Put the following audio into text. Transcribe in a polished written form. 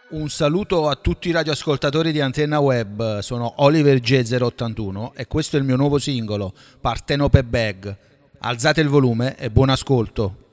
Un saluto a tutti i radioascoltatori di Antenna Web, sono Oliver J081 e questo è il mio nuovo singolo, Partenope Bag. Alzate il volume e buon ascolto.